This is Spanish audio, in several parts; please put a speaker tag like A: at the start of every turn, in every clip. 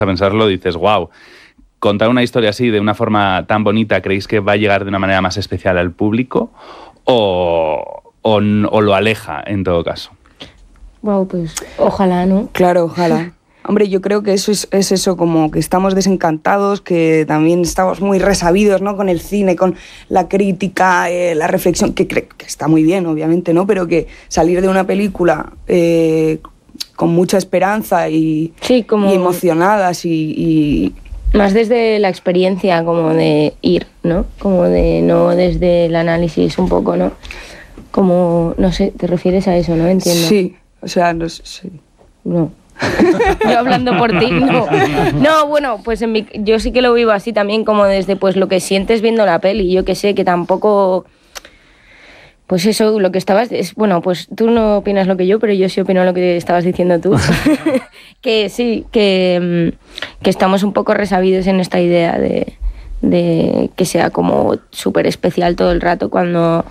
A: a pensarlo, dices, wow, contar una historia así de una forma tan bonita, ¿creéis que va a llegar de una manera más especial al público o lo aleja en todo caso?
B: Wow, pues ojalá, ¿no?
C: Claro, ojalá. Hombre, yo creo que eso es eso, como que estamos desencantados, que también estamos muy resabidos, ¿no? Con el cine, con la crítica, la reflexión, que está muy bien, obviamente, ¿no? Pero que salir de una película con mucha esperanza y emocionadas y
B: más desde la experiencia, como de ir, ¿no? Como de no desde el análisis un poco, ¿no? Como, no sé, ¿te refieres a eso, no? Entiendo.
C: Sí, o sea, no sé. Sí.
B: No. Yo hablando por ti, no. No, bueno, pues yo sí que lo vivo así también, como desde pues lo que sientes viendo la peli. Yo que sé, que tampoco... Pues eso, lo que estabas... Bueno, pues tú no opinas lo que yo, pero yo sí opino lo que estabas diciendo tú. Que sí, que estamos un poco resabidos en esta idea de que sea como súper especial todo el rato cuando...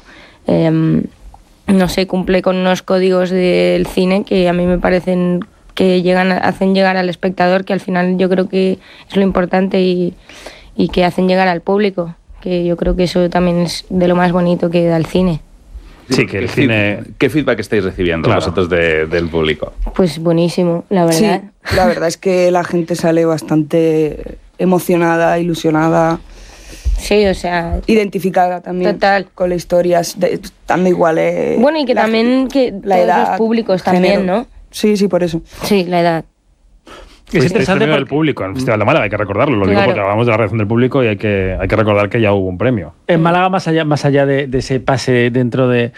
B: no sé, cumple con unos códigos del cine que a mí me parecen que hacen llegar al espectador, que al final yo creo que es lo importante y que hacen llegar al público, que yo creo que eso también es de lo más bonito que da el cine.
A: Sí, que el cine... ¿Qué feedback estáis recibiendo vosotros del público?
B: Pues buenísimo, la verdad.
C: Sí, la verdad es que la gente sale bastante emocionada, ilusionada.
B: Sí, o sea...
C: identificada también.
B: Total.
C: Con la historia, estando igual...
B: bueno, y que también que
C: la
B: todos
C: edad,
B: los públicos también,
C: género.
B: ¿no?
C: Sí, por eso.
B: Sí, la edad.
D: Es interesante del público en el Festival de Málaga, hay que recordarlo, lo digo porque hablamos de la reacción del público y hay que recordar que ya hubo un premio.
E: En Málaga, más allá de ese pase dentro de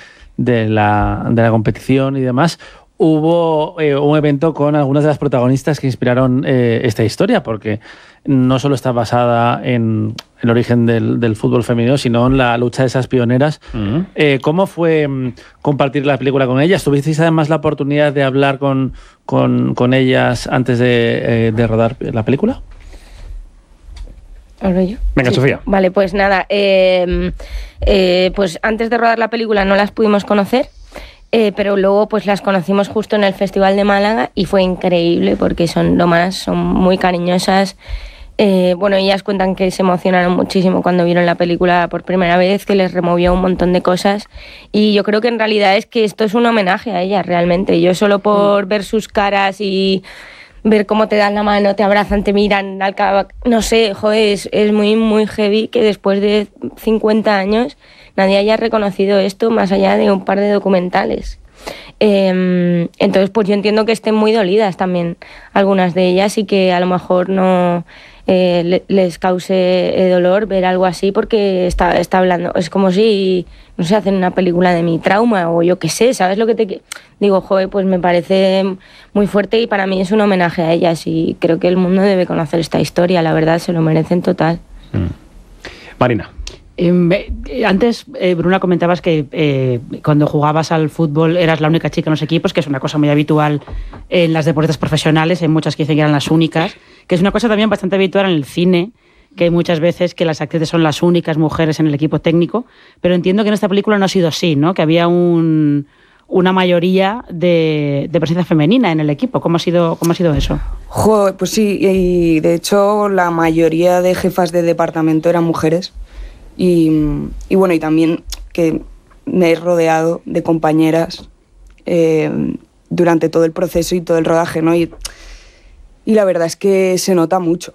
E: la competición y demás, hubo un evento con algunas de las protagonistas que inspiraron esta historia, porque no solo está basada en el origen del fútbol femenino, sino en la lucha de esas pioneras. Uh-huh. ¿Cómo fue compartir la película con ellas? ¿Tuvisteis además la oportunidad de hablar con ellas antes de rodar la película?
B: ¿Hablo yo?
D: Venga, sí. Sofía.
B: Vale, pues nada, pues antes de rodar la película no las pudimos conocer, pero luego pues las conocimos justo en el Festival de Málaga y fue increíble porque son muy cariñosas. Bueno, ellas cuentan que se emocionaron muchísimo cuando vieron la película por primera vez, que les removió un montón de cosas, y yo creo que en realidad es que esto es un homenaje a ellas realmente. Yo solo por ver sus caras y ver cómo te dan la mano, te abrazan, te miran, no sé, joder, es muy, muy heavy que después de 50 años nadie haya reconocido esto más allá de un par de documentales. Entonces, pues yo entiendo que estén muy dolidas también algunas de ellas y que a lo mejor no les cause dolor ver algo así, porque está hablando, es como si, no sé, hacen una película de mi trauma o yo qué sé, ¿sabes lo que te digo? Joder, pues me parece muy fuerte y para mí es un homenaje a ellas y creo que el mundo debe conocer esta historia, la verdad, se lo merecen total.
D: Marina.
F: Antes, Bruna, comentabas que cuando jugabas al fútbol eras la única chica en los equipos, que es una cosa muy habitual en las deportistas profesionales, hay muchas que dicen que eran las únicas, que es una cosa también bastante habitual en el cine, que hay muchas veces que las actrices son las únicas mujeres en el equipo técnico, pero entiendo que en esta película no ha sido así, ¿no? Que había una mayoría de presencia femenina en el equipo. ¿Cómo ha sido eso?
C: Joder, pues sí, y de hecho la mayoría de jefas de departamento eran mujeres. Y bueno, y también que me he rodeado de compañeras durante todo el proceso y todo el rodaje, ¿no? Y la verdad es que se nota mucho.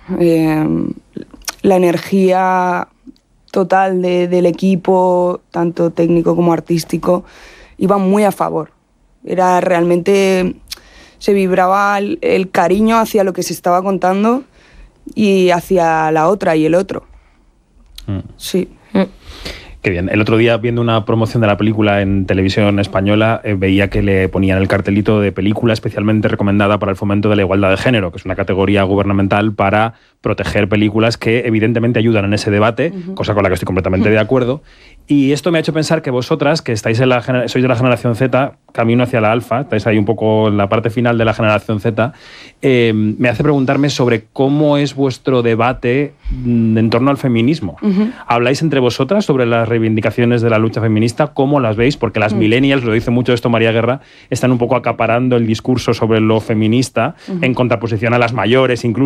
C: La energía total del equipo, tanto técnico como artístico, iba muy a favor. Era realmente... se vibraba el cariño hacia lo que se estaba contando y hacia la otra y el otro. Sí.
D: Qué bien. El otro día, viendo una promoción de la película en televisión española, veía que le ponían el cartelito de película especialmente recomendada para el fomento de la igualdad de género, que es una categoría gubernamental para proteger películas que evidentemente ayudan en ese debate, cosa con la que estoy completamente de acuerdo. Y esto me ha hecho pensar que vosotras, que sois de la generación Z, camino hacia la alfa, estáis ahí un poco en la parte final de la generación Z, me hace preguntarme sobre cómo es vuestro debate en torno al feminismo. ¿Habláis entre vosotras sobre las reivindicaciones de la lucha feminista? ¿Cómo las veis? Porque las millennials, lo dice mucho esto María Guerra, están un poco acaparando el discurso sobre lo feminista en contraposición a las mayores, incluso